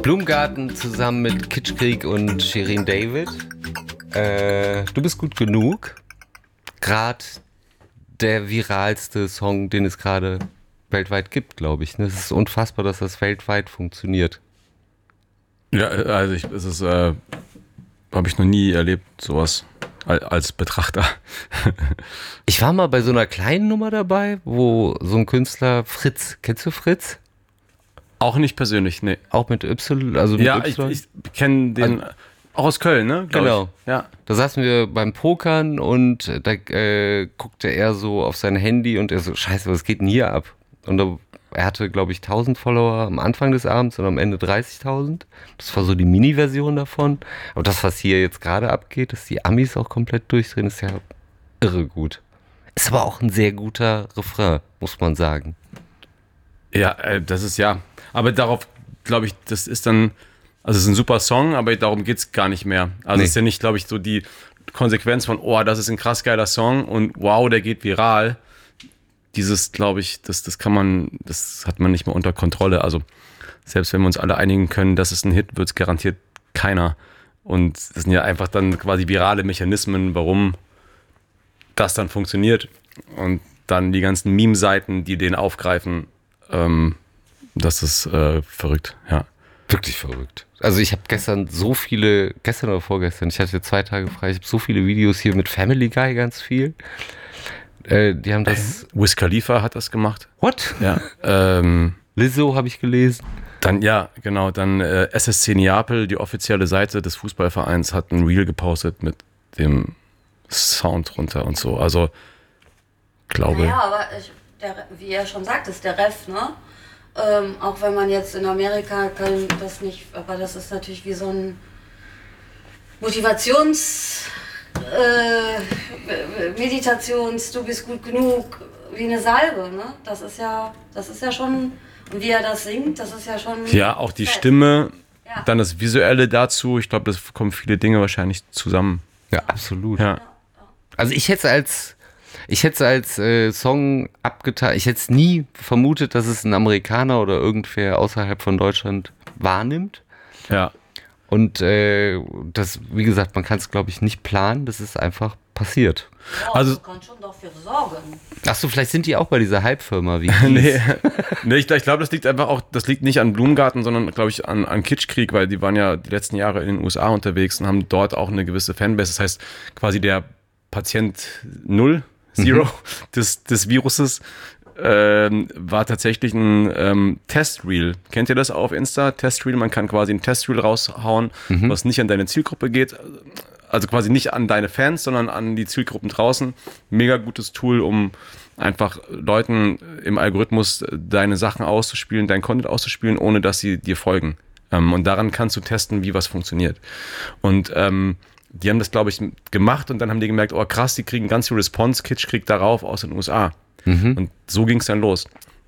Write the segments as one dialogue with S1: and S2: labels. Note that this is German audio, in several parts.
S1: Blumengarten zusammen mit Kitschkrieg und Shirin David. Du bist gut genug. Gerade der viralste Song, den es gerade weltweit gibt, glaube ich. Es ist unfassbar, dass das weltweit funktioniert.
S2: Ja, also habe ich noch nie erlebt, sowas als Betrachter.
S1: Ich war mal bei so einer kleinen Nummer dabei, wo so ein Künstler, Fritz, kennst du Fritz?
S2: Auch nicht persönlich, nee.
S1: Auch mit Y, also mit
S2: Ja,
S1: Y?
S2: ich kenne den auch aus Köln, ne?
S1: Genau.
S2: Ich. Ja.
S1: Da saßen wir beim Pokern und da guckte er so auf sein Handy und er so, scheiße, was geht denn hier ab? Und er hatte, glaube ich, 1000 Follower am Anfang des Abends und am Ende 30.000. Das war so die Mini-Version davon. Aber das, was hier jetzt gerade abgeht, dass die Amis auch komplett durchdrehen, ist ja irre gut. Ist aber auch ein sehr guter Refrain, muss man sagen.
S2: Ja, das ist ja. Aber darauf, glaube ich, das ist dann, also es ist ein super Song, aber darum geht es gar nicht mehr. Also es ist ja nicht, glaube ich, so die Konsequenz von, oh, das ist ein krass geiler Song und wow, der geht viral. Dieses, glaube ich, das hat man nicht mehr unter Kontrolle. Also selbst wenn wir uns alle einigen können, das ist ein Hit, wird es garantiert keiner. Und das sind ja einfach dann quasi virale Mechanismen, warum das dann funktioniert. Und dann die ganzen Meme-Seiten, die den aufgreifen, das ist verrückt, ja.
S1: Wirklich verrückt. Also ich habe gestern oder vorgestern, ich hatte 2 Tage frei, ich habe so viele Videos hier mit Family Guy, ganz viel. Die haben das...
S2: Wiz Khalifa hat das gemacht.
S1: What?
S2: Ja.
S1: Lizzo habe ich gelesen.
S2: Dann, ja, genau, dann SSC Neapel, die offizielle Seite des Fußballvereins, hat ein Reel gepostet mit dem Sound runter und so. Also, glaube...
S3: Ja, aber wie er schon sagt, ist der Ref, ne? Auch wenn man jetzt in Amerika kann das nicht, aber das ist natürlich wie so ein Meditations, du bist gut genug, wie eine Salbe, ne? Das ist ja schon, und wie er das singt, das ist ja schon...
S2: Ja, auch die Stimme, ja. Dann das Visuelle dazu, ich glaube, das kommen viele Dinge wahrscheinlich zusammen.
S1: Ja, absolut.
S2: Ja.
S1: Also ich hätte als Song abgetan, ich hätte es nie vermutet, dass es ein Amerikaner oder irgendwer außerhalb von Deutschland wahrnimmt.
S2: Ja.
S1: Und das, wie gesagt, man kann es, glaube ich, nicht planen, das ist einfach passiert.
S3: Ja, also du kannst schon dafür sorgen.
S1: Achso, vielleicht sind die auch bei dieser Hype-Firma wie
S2: nee, ich glaube, das liegt einfach auch, das liegt nicht an Blumengarten, sondern, glaube ich, an Kitschkrieg, weil die waren ja die letzten Jahre in den USA unterwegs und haben dort auch eine gewisse Fanbase. Das heißt, quasi der Patient Null, Zero des Viruses war tatsächlich ein Testreel. Kennt ihr das auf Insta? Testreel, man kann quasi ein Testreel raushauen, was nicht an deine Zielgruppe geht. Also quasi nicht an deine Fans, sondern an die Zielgruppen draußen. Mega gutes Tool, um einfach Leuten im Algorithmus deine Sachen auszuspielen, dein Content auszuspielen, ohne dass sie dir folgen. Und daran kannst du testen, wie was funktioniert. Und die haben das, glaube ich, gemacht und dann haben die gemerkt, oh krass, die kriegen ganz viel Response, Kitschkrieg darauf aus den USA. Und so ging es dann los.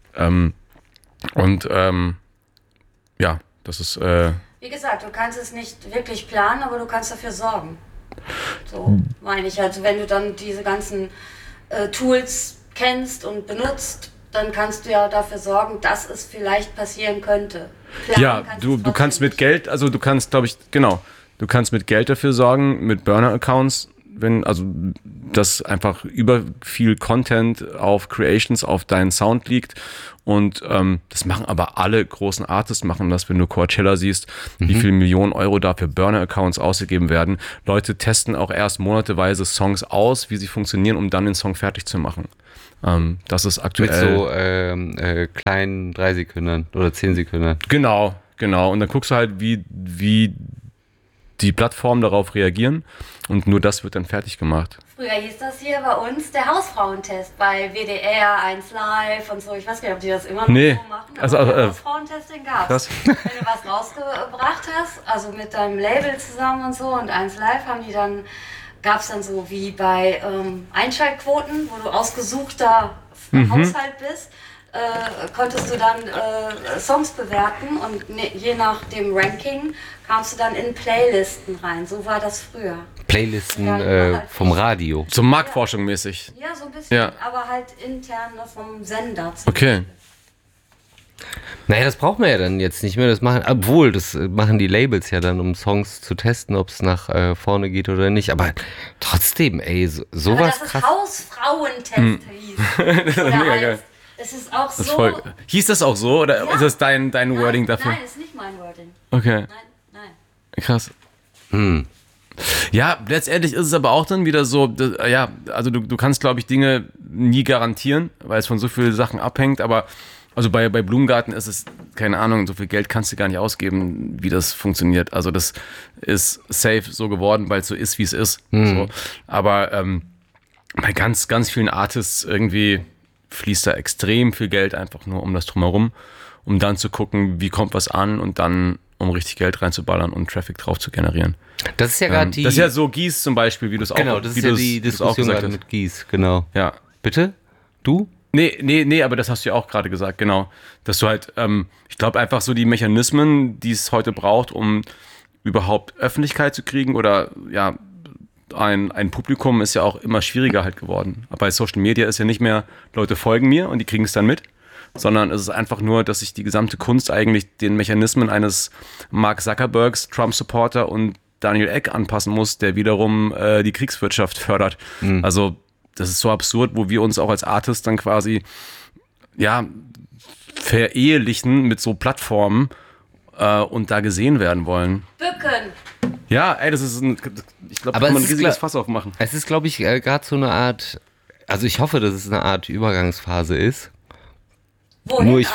S2: Ja, das ist...
S3: Wie gesagt, du kannst es nicht wirklich planen, aber du kannst dafür sorgen. So meine ich. Also wenn du dann diese ganzen Tools kennst und benutzt, dann kannst du ja dafür sorgen, dass es vielleicht passieren könnte. Planen
S2: ja, du kannst mit Geld, also du kannst, glaube ich, genau, du kannst mit Geld dafür sorgen, mit Burner-Accounts, dass einfach über viel Content auf Creations auf deinen Sound liegt und das machen aber alle großen Artists machen das, wenn du Coachella siehst, wie viele Millionen Euro da für Burner-Accounts ausgegeben werden. Leute testen auch erst monateweise Songs aus, wie sie funktionieren, um dann den Song fertig zu machen. Das ist aktuell...
S1: Mit so kleinen 3 Sekunden oder 10 Sekunden.
S2: Genau. Und dann guckst du halt, wie die Plattformen darauf reagieren und nur das wird dann fertig gemacht.
S3: Früher hieß das hier bei uns der Hausfrauentest bei WDR, 1 Live und so. Ich weiß gar nicht, ob die das immer noch so machen, aber der Hausfrauentest, den gab's. Wenn du was rausgebracht hast, also mit deinem Label zusammen und so und 1 Live gab's dann so wie bei Einschaltquoten, wo du ausgesuchter Haushalt bist, konntest du dann Songs bewerten und je nach dem Ranking kamst du dann in Playlisten rein. So war das früher.
S1: Playlisten vom Radio.
S2: So Marktforschung mäßig.
S3: Ja, so ein bisschen, aber halt intern vom Sender.
S2: Okay.
S1: Naja, das braucht man ja dann jetzt nicht mehr. Das machen die Labels ja dann, um Songs zu testen, ob es nach vorne geht oder nicht. Aber trotzdem, ey, sowas
S3: krass. Das ist Hausfrauentest hieß.
S2: Das ist mega geil.
S3: Es ist auch
S2: das so. Hieß das auch so oder ist das dein Wording dafür?
S3: Nein, ist nicht mein Wording.
S2: Okay.
S3: Nein.
S2: Krass. Ja, letztendlich ist es aber auch dann wieder so, also du kannst, glaube ich, Dinge nie garantieren, weil es von so vielen Sachen abhängt, aber also bei Blumengarten ist es, keine Ahnung, so viel Geld kannst du gar nicht ausgeben, wie das funktioniert. Also das ist safe so geworden, weil es so ist, wie es ist. So. Aber bei ganz, ganz vielen Artists irgendwie fließt da extrem viel Geld einfach nur um das Drumherum, um dann zu gucken, wie kommt was an und dann um richtig Geld reinzuballern und Traffic drauf zu generieren.
S1: Das ist ja gerade
S2: das ist ja so Gies zum Beispiel, wie du es auch gesagt hast.
S1: Genau, das ist ja die Diskussion gerade mit Gies, genau.
S2: Ja.
S1: Bitte? Du?
S2: Nee, aber das hast du ja auch gerade gesagt, genau. Dass du halt, ich glaube einfach so die Mechanismen, die es heute braucht, um überhaupt Öffentlichkeit zu kriegen oder ja, ein Publikum ist ja auch immer schwieriger halt geworden. Aber bei Social Media ist ja nicht mehr, Leute folgen mir und die kriegen es dann mit, sondern es ist einfach nur, dass sich die gesamte Kunst eigentlich den Mechanismen eines Mark Zuckerbergs, Trump-Supporter und Daniel Ek anpassen muss, der wiederum die Kriegswirtschaft fördert. Also das ist so absurd, wo wir uns auch als Artists dann quasi, ja, verehelichen mit so Plattformen und da gesehen werden wollen.
S3: Bücken!
S2: Ja, ey, das ist ich glaube, da kann man ein riesiges Fass aufmachen.
S1: Es ist, glaube ich, gerade so eine Art, also ich hoffe, dass es eine Art Übergangsphase ist.
S3: Wohin,
S1: Nur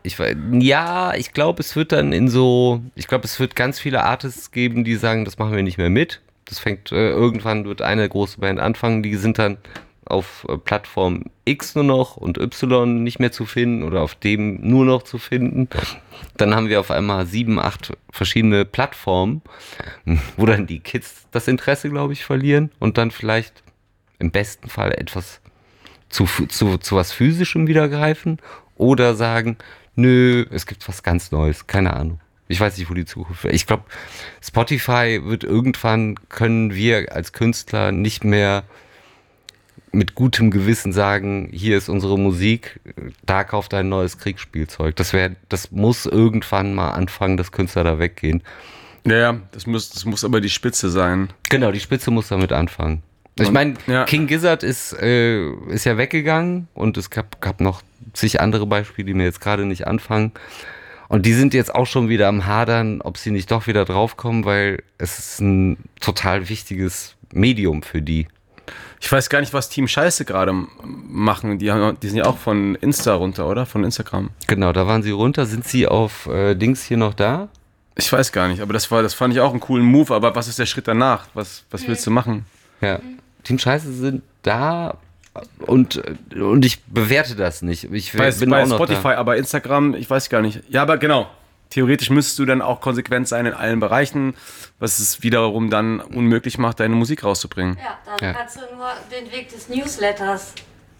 S1: ich glaube, es wird dann es wird ganz viele Artists geben, die sagen, das machen wir nicht mehr mit. Das irgendwann wird eine große Band anfangen, die sind dann auf Plattform X nur noch und Y nicht mehr zu finden oder auf dem nur noch zu finden. Dann haben wir auf einmal 7, 8 verschiedene Plattformen, wo dann die Kids das Interesse, glaube ich, verlieren und dann vielleicht im besten Fall etwas zu was Physischem wieder greifen oder sagen, nö, es gibt was ganz Neues, keine Ahnung. Ich weiß nicht, wo die Zukunft ist. Ich glaube, Spotify wird irgendwann, können wir als Künstler nicht mehr mit gutem Gewissen sagen, hier ist unsere Musik, da kauft ein neues Kriegsspielzeug. Das muss irgendwann mal anfangen, dass Künstler da weggehen.
S2: Ja, das muss aber die Spitze sein.
S1: Genau, die Spitze muss damit anfangen. Ich meine, ja. King Gizzard ist ja weggegangen und es gab noch zig andere Beispiele, die mir jetzt gerade nicht anfangen. Und die sind jetzt auch schon wieder am Hadern, ob sie nicht doch wieder draufkommen, weil es ist ein total wichtiges Medium für die.
S2: Ich weiß gar nicht, was Team Scheiße gerade machen. Die sind ja auch von Insta runter, oder? Von Instagram.
S1: Genau, da waren sie runter. Sind sie auf Dings hier noch da?
S2: Ich weiß gar nicht, aber das fand ich auch einen coolen Move. Aber was ist der Schritt danach? Was willst du machen?
S1: Ja, Team Scheiße sind da und ich bewerte das nicht.
S2: Bei Spotify, aber Instagram, ich weiß gar nicht. Ja, aber genau. Theoretisch müsstest du dann auch konsequent sein in allen Bereichen, was es wiederum dann unmöglich macht, deine Musik rauszubringen.
S3: Ja, dann kannst du nur den Weg des Newsletters,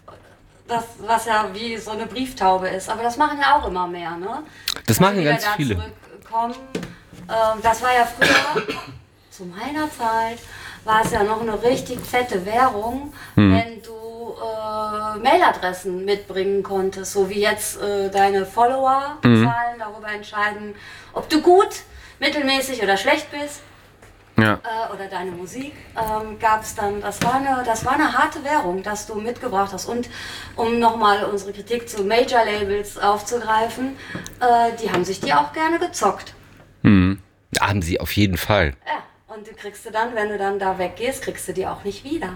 S3: was ja wie so eine Brieftaube ist. Aber das machen ja auch immer mehr, ne?
S1: Das machen ganz viele.
S3: Das war ja früher, zu meiner Zeit, war es ja noch eine richtig fette Währung, wenn du Mailadressen mitbringen konntest, so wie jetzt deine Follower-Zahlen darüber entscheiden, ob du gut, mittelmäßig oder schlecht bist.
S2: Ja.
S3: Oder deine Musik gab es dann, das war eine harte Währung, dass du mitgebracht hast. Und um nochmal unsere Kritik zu Major-Labels aufzugreifen, die haben sich die auch gerne gezockt.
S1: Haben sie auf jeden Fall.
S3: Ja, und du kriegst dann, wenn du dann da weggehst, kriegst du die auch nicht wieder.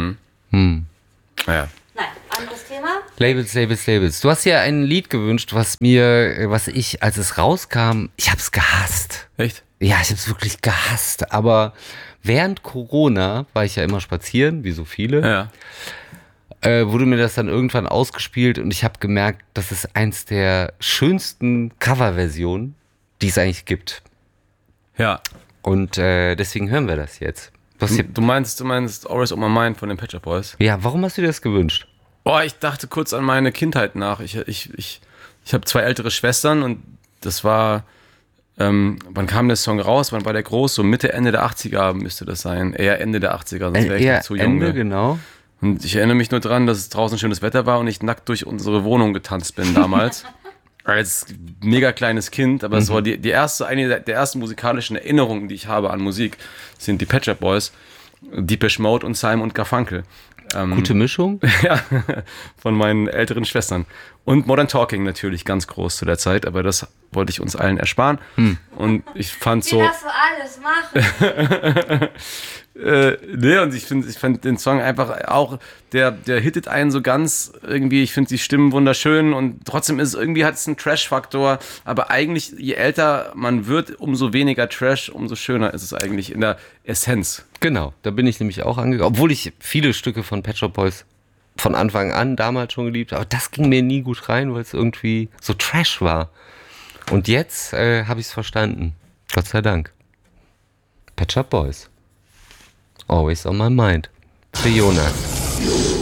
S2: Ja.
S3: Naja, anderes Thema.
S1: Labels. Du hast ja ein Lied gewünscht, was ich, als es rauskam, ich hab's gehasst.
S2: Echt?
S1: Ja, ich hab's wirklich gehasst. Aber während Corona war ich ja immer spazieren, wie so viele.
S2: Ja.
S1: Wurde mir das dann irgendwann ausgespielt und ich habe gemerkt, das ist eins der schönsten Coverversionen, die es eigentlich gibt.
S2: Ja.
S1: Und deswegen hören wir das jetzt.
S2: Du meinst Always on My Mind von den Pet Shop Boys?
S1: Ja, warum hast du dir das gewünscht?
S2: Ich dachte kurz an meine Kindheit nach. Ich habe 2 ältere Schwestern und das war, wann kam der Song raus? Wann war der groß? So Mitte, Ende der 80er müsste das sein. Eher Ende der 80er, sonst wäre ich noch zu jung.
S1: Ende, genau.
S2: Und ich erinnere mich nur dran, dass es draußen schönes Wetter war und ich nackt durch unsere Wohnung getanzt bin damals. als mega kleines Kind, aber es war eine der ersten musikalischen Erinnerungen, die ich habe an Musik, sind die Pet Shop Boys, Depeche Mode und Simon und Garfunkel.
S1: Gute Mischung?
S2: Ja, von meinen älteren Schwestern. Und Modern Talking natürlich ganz groß zu der Zeit, aber das wollte ich uns allen ersparen. Und ich fand so...
S3: Wie das so alles machen?
S2: Nee, und ich fand den Song einfach auch, der hittet einen so ganz irgendwie, ich finde die Stimmen wunderschön und trotzdem hat es einen Trash-Faktor, aber eigentlich, je älter man wird, umso weniger Trash, umso schöner ist es eigentlich in der Essenz.
S1: Genau, da bin ich nämlich auch angekommen, obwohl ich viele Stücke von Pet Shop Boys von Anfang an damals schon geliebt habe, aber das ging mir nie gut rein, weil es irgendwie so Trash war. Und jetzt habe ich es verstanden. Gott sei Dank. Pet Shop Boys. Always on my mind. Für Jonas.